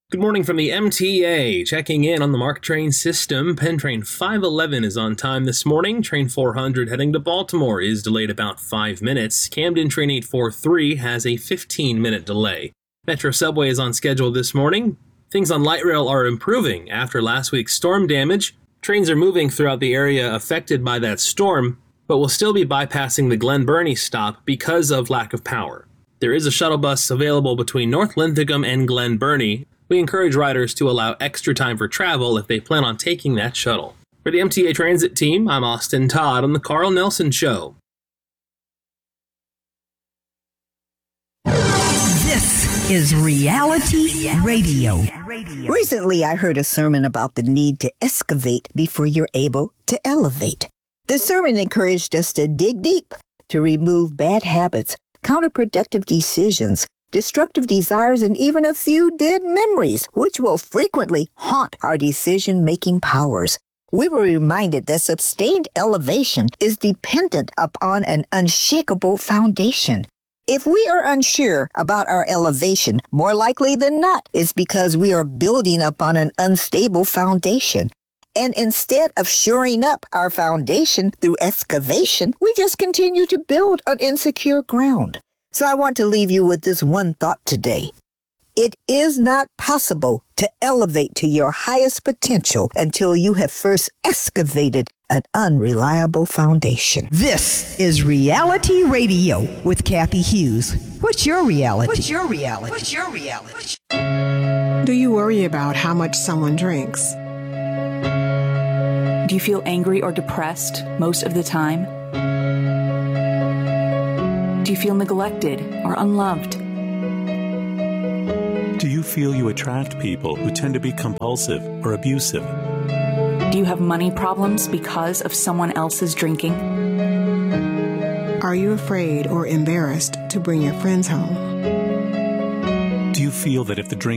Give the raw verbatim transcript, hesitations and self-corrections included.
Good morning from the M T A. Checking in on the MARC train system. Penn Train five eleven is on time this morning. Train four hundred heading to Baltimore is delayed about five minutes. Camden Train eight forty-three has a fifteen minute delay. Metro Subway is on schedule this morning. Things on light rail are improving after last week's storm damage. Trains are moving throughout the area affected by that storm, but will still be bypassing the Glen Burnie stop because of lack of power. There is a shuttle bus available between North Linthicum and Glen Burnie. We encourage riders to allow extra time for travel if they plan on taking that shuttle. For the M T A Transit team, I'm Austin Todd on The Carl Nelson Show. This is Reality Radio. Recently, I heard a sermon about the need to excavate before you're able to elevate. The sermon encouraged us to dig deep, to remove bad habits, counterproductive decisions, destructive desires, and even a few dead memories, which will frequently haunt our decision-making powers. We were reminded that sustained elevation is dependent upon an unshakable foundation. If we are unsure about our elevation, more likely than not, it's because we are building upon an unstable foundation. And instead of shoring up our foundation through excavation, we just continue to build on insecure ground. So I want to leave you with this one thought today. It is not possible to elevate to your highest potential until you have first excavated an unreliable foundation. This is Reality Radio with Kathy Hughes. What's your reality? What's your reality? What's your reality? Do you worry about how much someone drinks? Do you feel angry or depressed most of the time? Do you feel neglected or unloved? Do you feel you attract people who tend to be compulsive or abusive? Do you have money problems because of someone else's drinking? Are you afraid or embarrassed to bring your friends home? Do you feel that if the drink